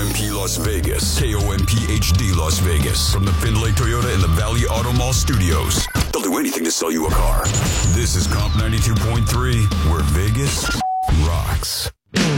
KOMP Las Vegas. KOMP HD Las Vegas. From the Findlay Toyota in the Valley Auto Mall studios. They'll do anything to sell you a car. This is Comp 92.3, where Vegas rocks.